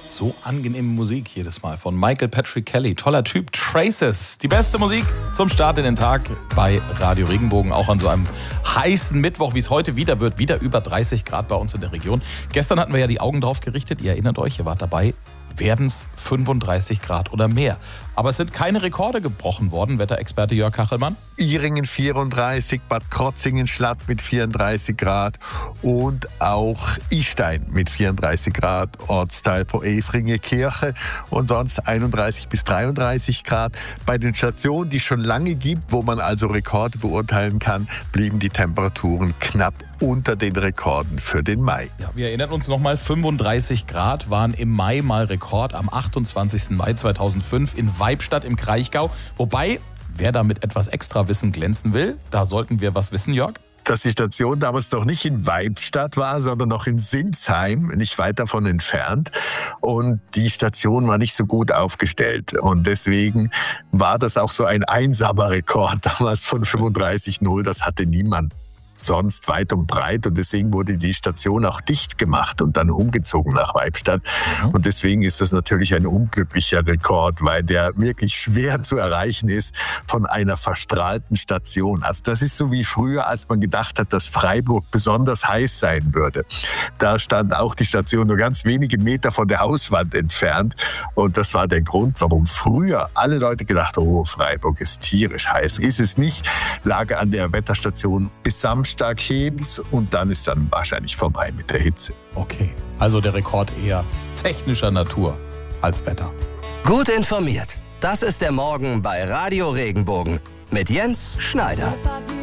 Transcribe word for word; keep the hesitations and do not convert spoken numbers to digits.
So angenehme Musik jedes Mal von Michael Patrick Kelly. Toller Typ. Traces. Die beste Musik zum Start in den Tag bei Radio Regenbogen. Auch an so einem heißen Mittwoch, wie es heute wieder wird. Wieder über dreißig Grad bei uns in der Region. Gestern hatten wir ja die Augen drauf gerichtet. Ihr erinnert euch, ihr wart dabei. Werden es fünfunddreißig Grad oder mehr. Aber es sind keine Rekorde gebrochen worden, Wetterexperte Jörg Kachelmann. Iringen vierunddreißig, Bad Krozingen-Schlatt mit vierunddreißig Grad und auch Istein mit vierunddreißig Grad, Ortsteil von Efringe-Kirche und sonst einunddreißig bis dreiunddreißig Grad. Bei den Stationen, die es schon lange gibt, wo man also Rekorde beurteilen kann, blieben die Temperaturen knapp unter den Rekorden für den Mai. Ja, wir erinnern uns nochmal, fünfunddreißig Grad waren im Mai mal Rekord am achtundzwanzigsten Mai zweitausendfünf in Weibstadt im Kraichgau. Wobei, wer da mit etwas Extrawissen glänzen will, da sollten wir was wissen, Jörg. Dass die Station damals noch nicht in Weibstadt war, sondern noch in Sinsheim, nicht weit davon entfernt. Und die Station war nicht so gut aufgestellt. Und deswegen war das auch so ein einsamer Rekord damals von fünfunddreißig null. Das hatte niemand sonst weit und breit, und deswegen wurde die Station auch dicht gemacht und dann umgezogen nach Weibstadt. Mhm. Und deswegen ist das natürlich ein unglücklicher Rekord, weil der wirklich schwer zu erreichen ist von einer verstrahlten Station. Also das ist so wie früher, als man gedacht hat, dass Freiburg besonders heiß sein würde. Da stand auch die Station nur ganz wenige Meter von der Hauswand entfernt, und das war der Grund, warum früher alle Leute gedacht haben, oh, Freiburg ist tierisch heiß. Ist es nicht, lag an der Wetterstation bis Samstag hebens, und dann ist dann wahrscheinlich vorbei mit der Hitze. Okay, also der Rekord eher technischer Natur als Wetter. Gut informiert. Das ist der Morgen bei Radio Regenbogen mit Jens Schneider.